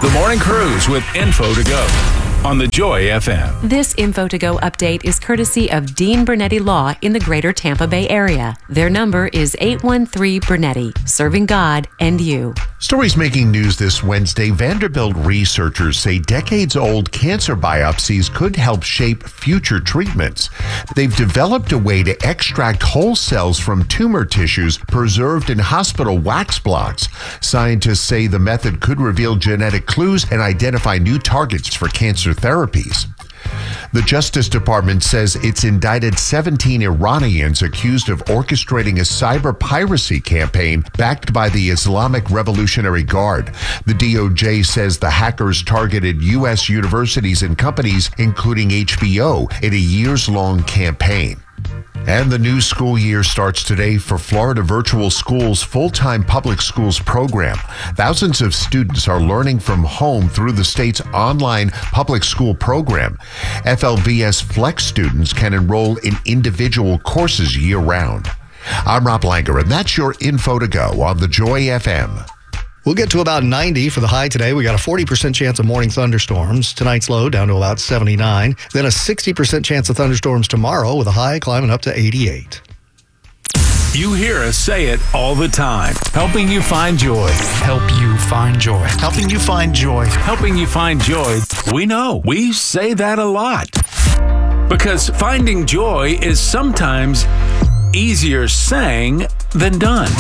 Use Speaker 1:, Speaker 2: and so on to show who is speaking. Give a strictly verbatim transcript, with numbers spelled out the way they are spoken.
Speaker 1: The Morning Cruise with Info to Go on the Joy F M.
Speaker 2: This Info to Go update is courtesy of Dean Bernetti Law in the greater Tampa Bay area. Their number is eight one three Bernetti, serving God and you.
Speaker 3: Stories making news this Wednesday. Vanderbilt researchers say decades-old cancer biopsies could help shape future treatments. They've developed a way to extract whole cells from tumor tissues preserved in hospital wax blocks. Scientists say the method could reveal genetic clues and identify new targets for cancer therapies. The Justice Department says it's indicted seventeen Iranians accused of orchestrating a cyber piracy campaign backed by the Islamic Revolutionary Guard. The D O J says the hackers targeted U S universities and companies, including H B O, in a years-long campaign. And the new school year starts today for Florida Virtual School's full-time public schools program. Thousands of students are learning from home through the state's online public school program. F L V S Flex students can enroll in individual courses year-round. I'm Rob Langer, and that's your Info to Go on the Joy F M.
Speaker 4: We'll get to about ninety for the high today. We got a forty percent chance of morning thunderstorms. Tonight's low down to about seventy-nine. Then a sixty percent chance of thunderstorms tomorrow with a high climbing up to eighty-eight.
Speaker 1: You hear us say it all the time. Helping you find joy.
Speaker 5: Help you find joy.
Speaker 6: Helping you find joy.
Speaker 1: Helping you find joy. We know. We say that a lot. Because finding joy is sometimes easier saying than done.